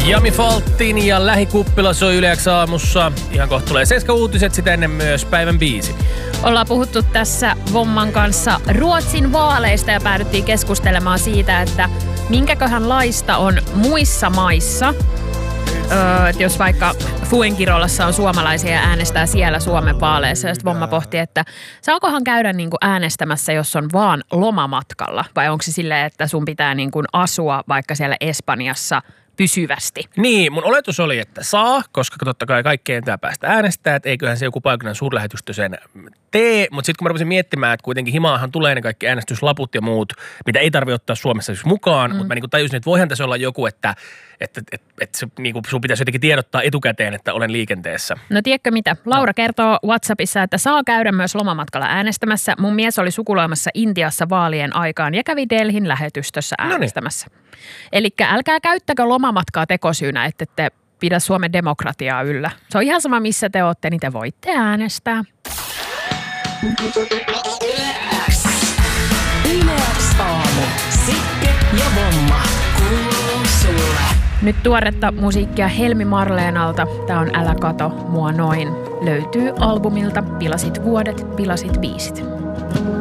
Jami Faltin ja Lähikuppila soi Yle X aamussa. Ihan kohta tulee Seska-uutiset, sitä ennen myös päivän biisi. Ollaan puhuttu tässä Vomman kanssa Ruotsin vaaleista ja päädyttiin keskustelemaan siitä, että minkäköhän laista on muissa maissa. Että jos vaikka Fuenkirolassa on suomalaisia ja äänestää siellä Suomen vaaleissa, ja sitten Vomma pohti, että saakohan käydä niin kuin äänestämässä, jos on vaan lomamatkalla, vai onko se silleen, että sun pitää niin kuin asua vaikka siellä Espanjassa pysyvästi? Niin, mun oletus oli, että saa, koska totta kai kaikkeen tää päästä äänestää, että eiköhän se joku paikallinen suurlähetystö sen tee, mutta sitten kun mä rupesin miettimään, että kuitenkin himaahan tulee ne kaikki äänestyslaput ja muut, mitä ei tarvitse ottaa Suomessa siis mukaan, mutta mä niin tajusin, että voihan tässä olla joku, että se, niin kuin sun pitäisi jotenkin tiedottaa etukäteen, että olen liikenteessä. No tiedätkö mitä? Laura kertoo WhatsAppissa, että saa käydä myös lomamatkalla äänestämässä. Mun mies oli sukuloimassa Intiassa vaalien aikaan ja kävi Delhin lähetystössä äänestämässä. Elikkä älkää käyttäkö lomamatkaa tekosyynä, että te pidä Suomen demokratiaa yllä. Se on ihan sama, missä te ootte, niin te voitte äänestää. Yle X aamu. Sikke ja Vomma. Kuuluu sulle. Nyt tuoretta musiikkia Helmi Marleenalta. Tää on Älä kato mua noin. Löytyy albumilta Pilasit vuodet, pilasit biisit.